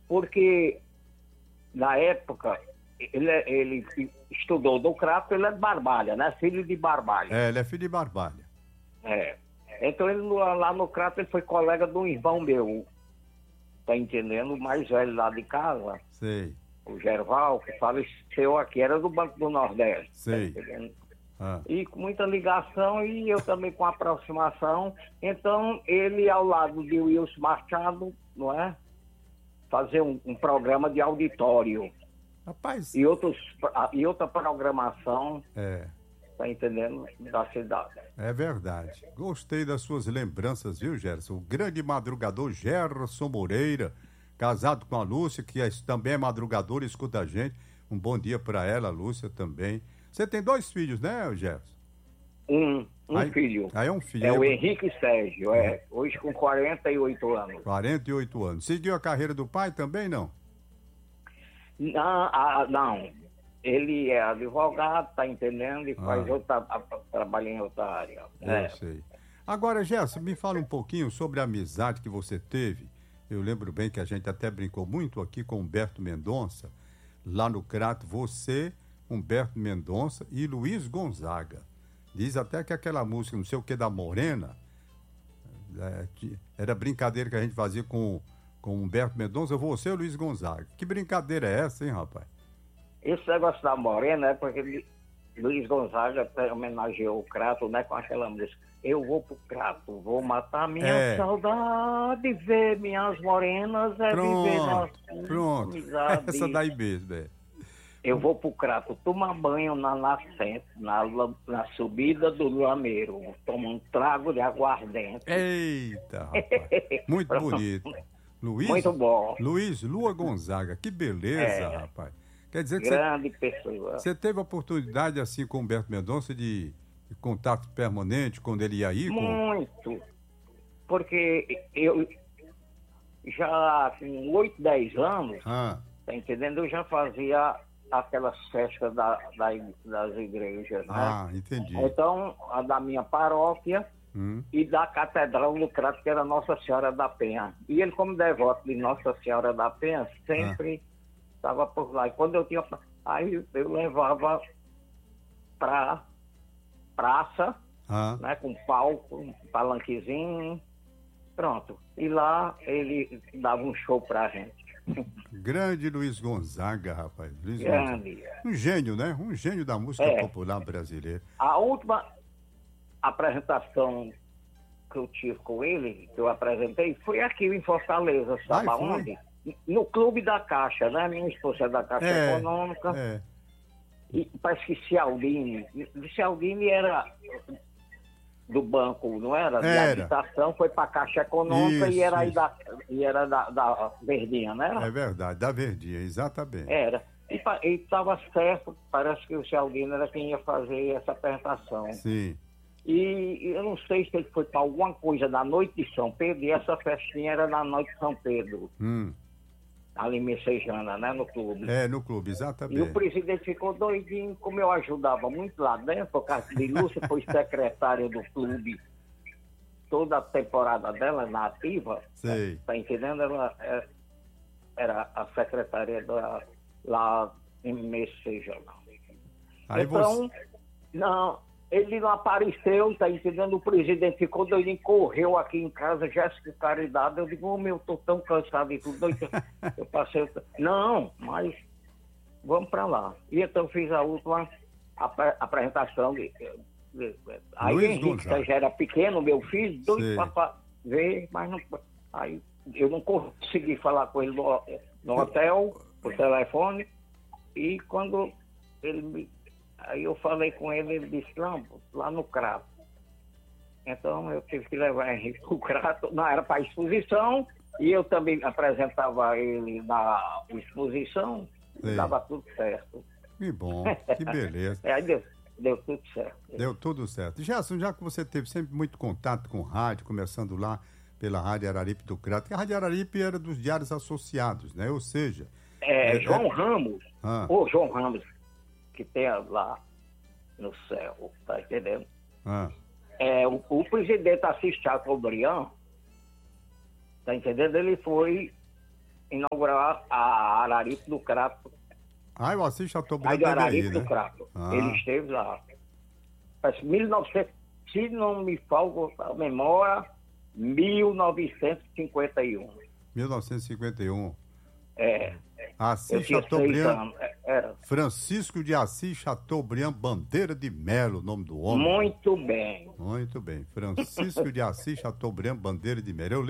porque na época ele estudou no Crato, ele é de Barbalha, né? Filho de Barbalha. Ele é filho de Barbalha. Então ele lá no Crato ele foi colega de um irmão meu, tá entendendo? O mais velho lá de casa. Sei. O Gerval, que faleceu aqui, era do Banco do Nordeste. Sei. Tá entendendo? E com muita ligação e eu também com aproximação. Então ele ao lado de Wilson Machado, não é? Fazer um programa de auditório. Rapaz. E outra programação. Tá entendendo? Da cidade. É verdade. Gostei das suas lembranças, viu, Gerson? O grande madrugador Gerson Moreira, casado com a Lúcia, que também é madrugadora e escuta a gente. Um bom dia para ela, Lúcia, também. Você tem 2 filhos, né, Gerson? Um filho. Aí é um filho. É o Henrique Sérgio, hoje com 48 anos. 48 anos. Seguiu a carreira do pai também, não? Não. Ele é advogado, tá entendendo? E faz trabalha em outra área. Eu sei. Agora, Gerson, me fala um pouquinho sobre a amizade que você teve. Eu lembro bem que a gente até brincou muito aqui com Humberto Mendonça, lá no Crato, você, Humberto Mendonça e Luiz Gonzaga. Diz até que aquela música, não sei o que, da Morena, era brincadeira que a gente fazia com Humberto Mendonça, você e Luiz Gonzaga. Que brincadeira é essa, hein, rapaz? Esse negócio da Morena é porque Luiz Gonzaga até homenageou o Crato, né, com aquela música. Eu vou pro Crato, vou matar minha saudade, ver minhas morenas, viver nossa amizade. Essa daí mesmo, Eu vou pro Crato tomar banho na nascente, na subida do Lameiro, tomar um trago de aguardente. Eita, rapaz, muito bonito. Muito bom. Luiz Lua Gonzaga, que beleza, rapaz. Quer dizer que grande pessoa. Você teve a oportunidade, assim, com o Humberto Mendonça, de contato permanente quando ele ia aí? Muito. Porque eu já com 8, 10 anos, tá entendendo? Eu já fazia aquelas festas das igrejas, né? Entendi. Então, a da minha paróquia e da Catedral do Crato, que era Nossa Senhora da Penha. E ele, como devoto de Nossa Senhora da Penha, sempre estava por lá. E quando eu tinha... Aí eu levava pra praça, né, com palco, um palanquezinho, pronto. E lá ele dava um show pra gente. Grande Luiz Gonzaga, rapaz. Grande. Gonzaga. Um gênio, né? Um gênio da música popular brasileira. A última apresentação que eu tive com ele, que eu apresentei, foi aqui em Fortaleza, sabe aonde? No Clube da Caixa, né? Minha esposa é da Caixa Econômica. E parece que Cialdini era do banco, não era? De habitação, foi para a Caixa Econômica e era da Verdinha, né? É verdade, da Verdinha, exatamente. Era. E estava certo, parece que o Cialdini era quem ia fazer essa apresentação. Sim. E eu não sei se ele foi para alguma coisa na noite de São Pedro, e essa festinha era na noite de São Pedro. Ali em Messejana, né, no clube. No clube, exatamente. E o presidente ficou doidinho, como eu ajudava muito lá dentro, por causa de Lúcia, foi secretária do clube toda a temporada dela, na ativa. Sei. Tá entendendo? Ela era a secretária lá em Messejana. Então, ele não apareceu, tá entendendo? O presidente ficou doidinho, correu aqui em casa, Jéssica Caridade. Eu digo, eu tô tão cansado e tudo doido. Eu passei, não, mas vamos pra lá. E então eu fiz a última apresentação. Aí o Henrique, que já era pequeno, meu filho, doido pra ver, mas não. Aí eu não consegui falar com ele no hotel, por telefone, e quando ele aí eu falei com ele, ele disse, lá no Crato. Então eu tive que levar Henrique pro Crato, não era para exposição, e eu também apresentava ele na exposição, dava tudo certo. Que bom, que beleza. Aí deu tudo certo. Deu tudo certo. Gerson, já que você teve sempre muito contato com rádio, começando lá pela Rádio Araripe do Crato, que a Rádio Araripe era dos diários associados, né? Ou seja... João Ramos, João Ramos, que tem lá no céu, tá entendendo? O presidente Assis Chateaubriand, tá entendendo? Ele foi inaugurar a Araripe do Crato. O Assis Chateaubriand Aí do teve aí, Araripe né? do Crato. Ele esteve lá. Parece 1900, se não me falta a memória, 1951. 1951. Eu Assis tinha 6 Chateaubriand, anos. Era. Francisco de Assis Chateaubriand Bandeira de Melo, o nome do homem. Muito bem. Muito bem. Francisco de Assis Chateaubriand Bandeira de Melo.